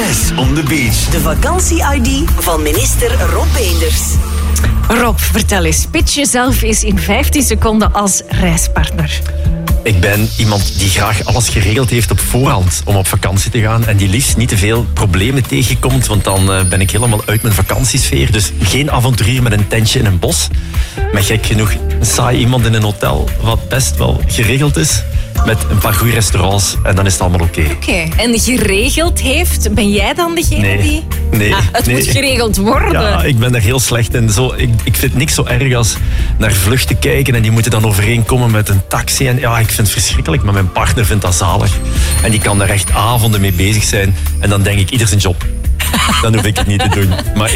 Stress on the Beach. De vakantie-ID van minister Rob Beenders. Rob, vertel eens. Pitch jezelf eens in 15 seconden als reispartner. Ik ben iemand die graag alles geregeld heeft op voorhand om op vakantie te gaan en die liefst niet te veel problemen tegenkomt, want dan ben ik helemaal uit mijn vakantiesfeer. Dus geen avonturier met een tentje in een bos. Maar gek genoeg een saai iemand in een hotel wat best wel geregeld is. Met een paar goede restaurants en dan is het allemaal oké. Oké. En geregeld heeft, ben jij dan degene die... Nee. Het moet geregeld worden. Ja, ik ben daar heel slecht in. Ik vind niks zo erg als naar vluchten kijken en die moeten dan overeenkomen met een taxi. En ja, ik vind het verschrikkelijk, maar mijn partner vindt dat zalig. En die kan daar echt avonden mee bezig zijn. En dan denk ik, ieder zijn job. Dan hoef ik het niet te doen. Maar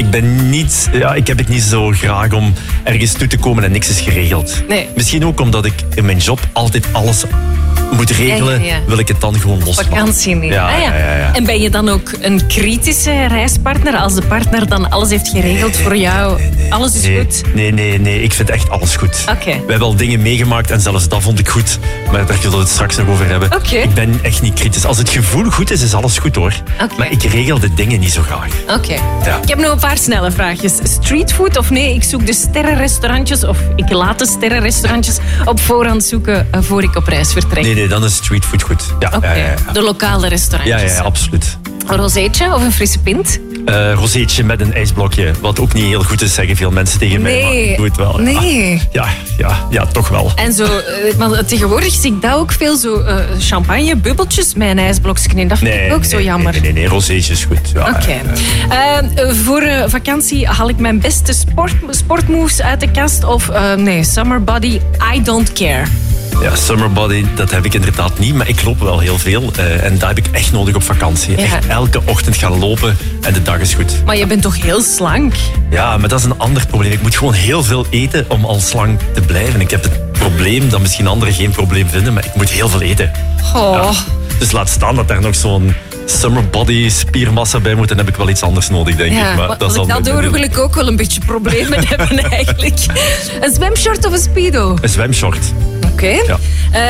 ik heb het niet zo graag om ergens toe te komen en niks is geregeld. Nee. Misschien ook omdat ik in mijn job altijd alles moet regelen, Ja. wil ik het dan gewoon loslaten. Vakantie nemen. Ja. En ben je dan ook een kritische reispartner? Als de partner dan alles heeft geregeld voor jou, alles is goed? Nee. Ik vind echt alles goed. Oké. We hebben al dingen meegemaakt en zelfs dat vond ik goed. Maar daar zullen we het straks nog over hebben. Oké. Ik ben echt niet kritisch. Als het gevoel goed is, is alles goed hoor. Oké. Maar ik regel de dingen niet zo graag. Oké. Ja. Ik heb nog een paar snelle vraagjes. Streetfood of nee, ik zoek de sterrenrestaurantjes of ik laat de sterrenrestaurantjes op voorhand zoeken voor ik op reis vertrek. Nee, dan is streetfood goed. Ja, Oké. ja. De lokale restaurantjes. Ja, absoluut. Een rozeetje of een frisse pint? Rozeetje met een ijsblokje. Wat ook niet heel goed is, zeggen veel mensen tegen mij. Maar ik doe het wel. Nee. Ja, toch wel. En zo, maar tegenwoordig zie ik dat ook veel, zo champagne, bubbeltjes met een ijsblokje. Dat vind ik ook zo jammer. Nee, rozeetje is goed. Ja, Oké. Voor vakantie haal ik mijn beste sportmoves uit de kast of nee, summer body, I don't care. Ja, summer body, dat heb ik inderdaad niet, maar ik loop wel heel veel. En dat heb ik echt nodig op vakantie. Ja. Echt elke ochtend gaan lopen en de dag is goed. Maar je bent toch heel slank? Ja, maar dat is een ander probleem. Ik moet gewoon heel veel eten om al slank te blijven. Ik heb het probleem dat misschien anderen geen probleem vinden, maar ik moet heel veel eten. Oh. Ja. Dus laat staan dat daar nog zo'n summer body spiermassa bij moet, dan heb ik wel iets anders nodig, denk ik. Maar als ik dat door wil ik ook wel een beetje problemen hebben eigenlijk. Een zwemshort of een speedo? Een zwemshort. Oké. Ja.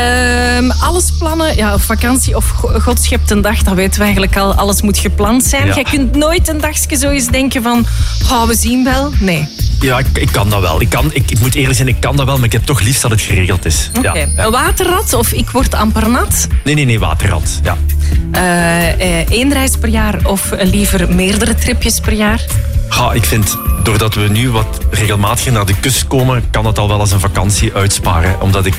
Alles plannen, ja, op vakantie of God schept een dag, dat weten we eigenlijk al. Alles moet gepland zijn. Ja. Jij kunt nooit een dagje zo eens denken van, we zien wel. Nee. Ja, ik kan dat wel. Ik moet eerlijk zijn, ik kan dat wel, maar ik heb toch liefst dat het geregeld is. Oké. Ja. Een waterrat of ik word amper nat? Nee, waterrad. Ja. 1 reis per jaar of liever meerdere tripjes per jaar? Ik vind, doordat we nu wat regelmatiger naar de kust komen, kan het al wel als een vakantie uitsparen. Omdat ik